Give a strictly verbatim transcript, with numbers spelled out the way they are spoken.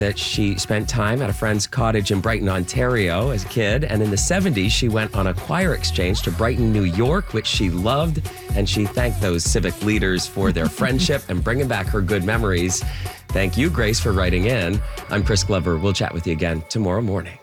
that she spent time at a friend's cottage in Brighton, Ontario as a kid. And in the seventies, she went on a choir exchange to Brighton, New York, which she loved. And she thanked those civic leaders for their friendship and bringing back her good memories. Thank you, Grace, for writing in. I'm Chris Glover. We'll chat with you again tomorrow morning.